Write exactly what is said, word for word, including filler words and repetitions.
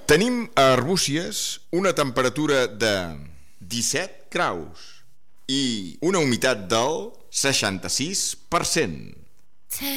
Tenim a Arbúcies una temperatura de disset graus i una humitat del seixanta-sis per cent.